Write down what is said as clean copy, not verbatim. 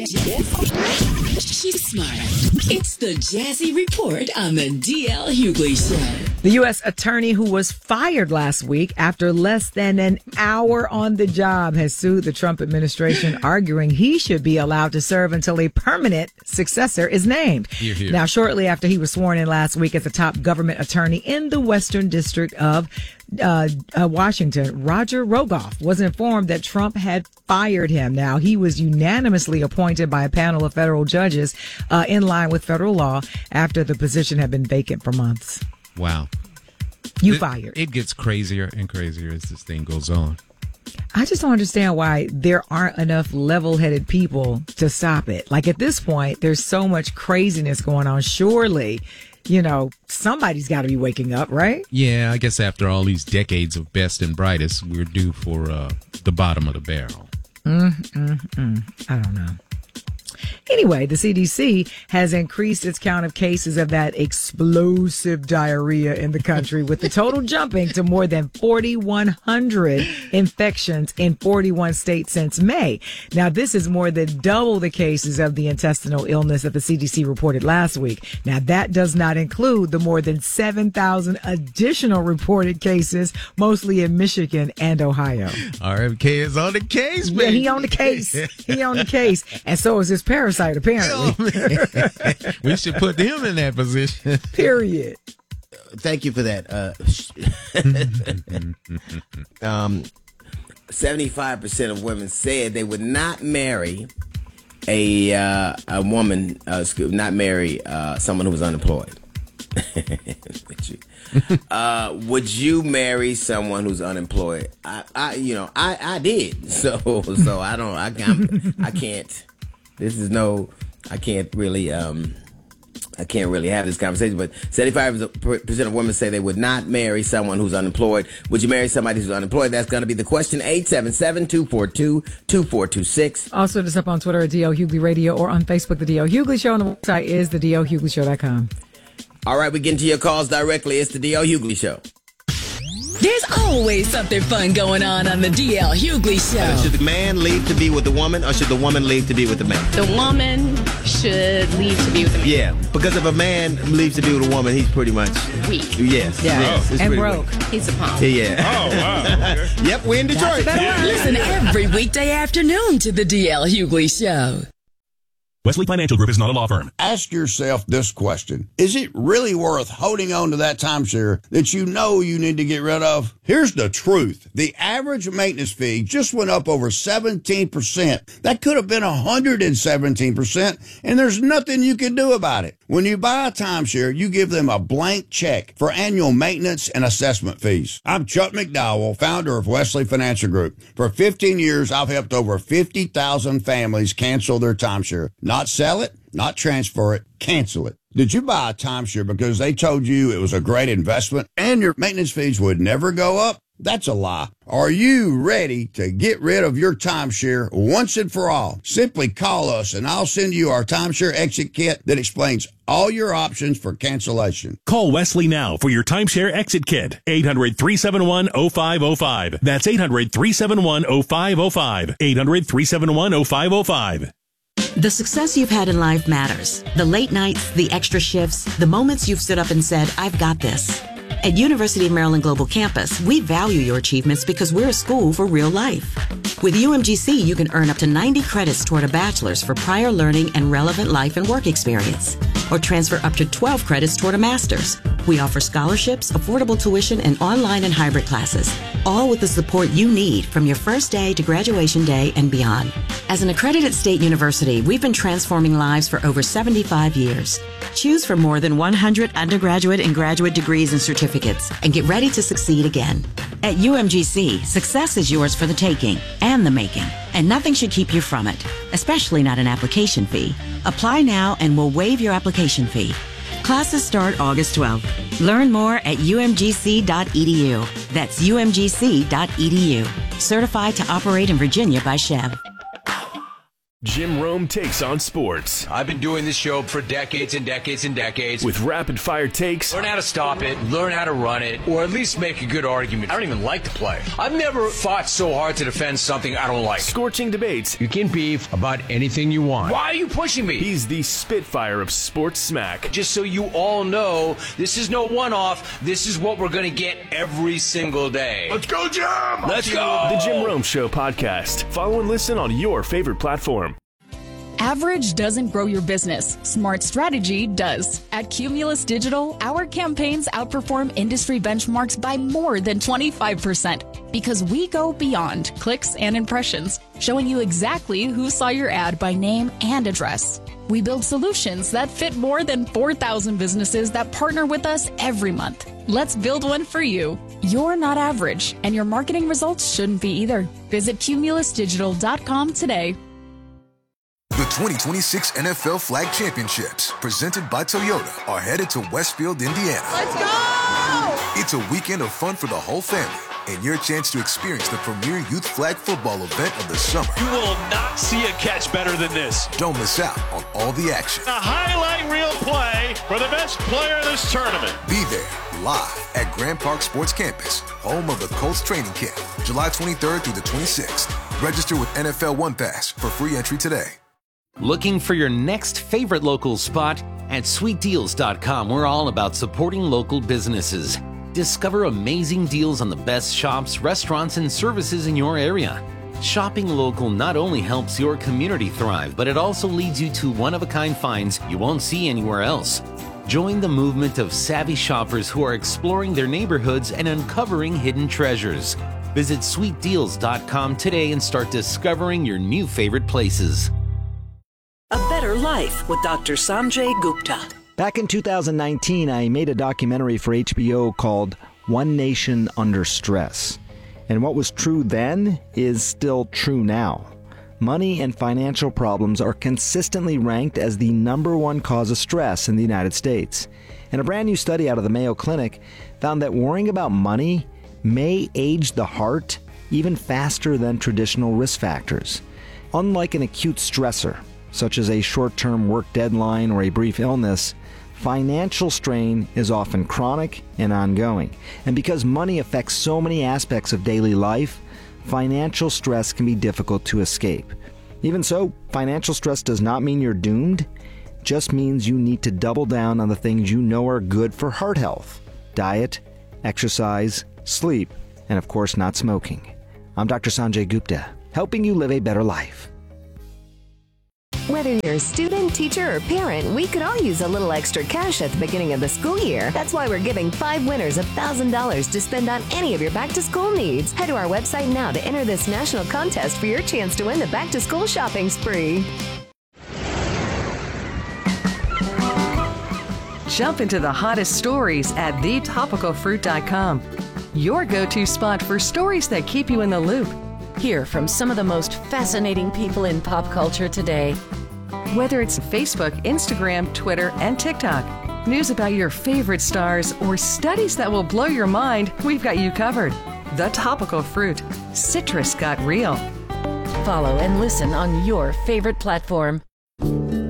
She's smart. It's the Jazzy Report on the DL Hughley Show. The U.S. attorney who was fired last week after less than an hour on the job has sued the Trump administration, arguing he should be allowed to serve until a permanent successor is named. Hear. Now, shortly after he was sworn in last week as the top government attorney in the Western District of Washington, Roger Rogoff was informed that Trump had fired him. Now, he was unanimously appointed by a panel of federal judges in line with federal law after the position had been vacant for months. Wow. Fired. It gets crazier and crazier as this thing goes on. I just don't understand why there aren't enough level-headed people to stop it. Like, at this point, there's so much craziness going on. Surely, somebody's got to be waking up, right? Yeah, I guess after all these decades of best and brightest, we're due for the bottom of the barrel. I don't know. Anyway, the CDC has increased its count of cases of that explosive diarrhea in the country, with the total jumping to more than 4,100 infections in 41 states since May. Now, this is more than double the cases of the intestinal illness that the CDC reported last week. Now, that does not include the more than 7,000 additional reported cases, mostly in Michigan and Ohio. RFK is on the case, baby. Yeah, he on the case. He on the case. And so is his parasite, apparently. We should put him in that position. Period. Thank you for that. 75% of women said they would not marry a woman, not marry someone who was unemployed. Would you marry someone who's unemployed? I did. So I can't. I can't really have this conversation, but 75% of women say they would not marry someone who's unemployed. Would you marry somebody who's unemployed? That's going to be the question. 877-242-2426. Also, hit us up on Twitter at DL Hughley Radio or on Facebook, The DL Hughley Show, and the website is thedlhugleyshow.com. All right, we get into your calls directly. It's the DL Hughley Show. There's always something fun going on the DL Hughley Show. Should the man leave to be with the woman, or should the woman leave to be with the man? The woman should leave to be with the man. Yeah, because if a man leaves to be with a woman, he's pretty much weak. Yes. Yeah. Yes, and broke. Weak. He's a punk. Yeah. Oh, wow. Okay. Yep, we're in Detroit. Listen every weekday afternoon to the DL Hughley Show. Wesley Financial Group is not a law firm. Ask yourself this question. Is it really worth holding on to that timeshare that you know you need to get rid of? Here's the truth. The average maintenance fee just went up over 17%. That could have been 117%, and there's nothing you can do about it. When you buy a timeshare, you give them a blank check for annual maintenance and assessment fees. I'm Chuck McDowell, founder of Wesley Financial Group. For 15 years, I've helped over 50,000 families cancel their timeshare. Not sell it, not transfer it, cancel it. Did you buy a timeshare because they told you it was a great investment and your maintenance fees would never go up? That's a lie. Are you ready to get rid of your timeshare once and for all? Simply call us and I'll send you our timeshare exit kit that explains all your options for cancellation. Call Wesley now for your timeshare exit kit. 800-371-0505. That's 800-371-0505. 800-371-0505. The success you've had in life matters. The late nights, the extra shifts, the moments you've stood up and said, I've got this. At University of Maryland Global Campus, we value your achievements because we're a school for real life. With UMGC, you can earn up to 90 credits toward a bachelor's for prior learning and relevant life and work experience, or transfer up to 12 credits toward a master's. We offer scholarships, affordable tuition, and online and hybrid classes, all with the support you need from your first day to graduation day and beyond. As an accredited state university, we've been transforming lives for over 75 years. Choose from more than 100 undergraduate and graduate degrees and certificates, and get ready to succeed again. At UMGC, success is yours for the taking and the making, and nothing should keep you from it, especially not an application fee. Apply now and we'll waive your application fee. Classes start August 12th. Learn more at umgc.edu. That's umgc.edu. Certified to operate in Virginia by Chev. Jim Rome Takes on Sports. I've been doing this show for decades and decades and decades. With rapid-fire takes. Learn how to stop it, learn how to run it, or at least make a good argument. I don't even like the play. I've never fought so hard to defend something I don't like. Scorching debates. You can beef about anything you want. Why are you pushing me? He's the Spitfire of sports smack. Just so you all know, this is no one-off. This is what we're going to get every single day. Let's go, Jim! Let's go! The Jim Rome Show podcast. Follow and listen on your favorite platform. Average doesn't grow your business. Smart strategy does. At Cumulus Digital, our campaigns outperform industry benchmarks by more than 25% because we go beyond clicks and impressions, showing you exactly who saw your ad by name and address. We build solutions that fit more than 4,000 businesses that partner with us every month. Let's build one for you. You're not average, and your marketing results shouldn't be either. Visit cumulusdigital.com today. The 2026 NFL Flag Championships, presented by Toyota, are headed to Westfield, Indiana. Let's go! It's a weekend of fun for the whole family and your chance to experience the premier youth flag football event of the summer. You will not see a catch better than this. Don't miss out on all the action. A highlight reel play for the best player in this tournament. Be there live at Grand Park Sports Campus, home of the Colts training camp, July 23rd through the 26th. Register with NFL One Pass for free entry today. Looking for your next favorite local spot? At sweetdeals.com, we're all about supporting local businesses. Discover amazing deals on the best shops, restaurants, and services in your area. Shopping local not only helps your community thrive, but it also leads you to one-of-a-kind finds you won't see anywhere else. Join the movement of savvy shoppers who are exploring their neighborhoods and uncovering hidden treasures. Visit sweetdeals.com today and start discovering your new favorite places. A Better Life with Dr. Sanjay Gupta. Back in 2019, I made a documentary for HBO called One Nation Under Stress. And what was true then is still true now. Money and financial problems are consistently ranked as the #1 cause of stress in the United States. And a brand new study out of the Mayo Clinic found that worrying about money may age the heart even faster than traditional risk factors. Unlike an acute stressor, such as a short-term work deadline or a brief illness, financial strain is often chronic and ongoing. And because money affects so many aspects of daily life, financial stress can be difficult to escape. Even so, financial stress does not mean you're doomed. It just means you need to double down on the things you know are good for heart health: diet, exercise, sleep, and of course not smoking. I'm Dr. Sanjay Gupta, helping you live a better life. Whether you're a student, teacher, or parent, we could all use a little extra cash at the beginning of the school year. That's why we're giving 5 winners $1,000 to spend on any of your back-to-school needs. Head to our website now to enter this national contest for your chance to win the back-to-school shopping spree. Jump into the hottest stories at thetopicalfruit.com. Your go-to spot for stories that keep you in the loop. Hear from some of the most fascinating people in pop culture today. Whether it's Facebook, Instagram, Twitter, and TikTok, news about your favorite stars, or studies that will blow your mind, we've got you covered. The Topical Fruit. Citrus got real. Follow and listen on your favorite platform.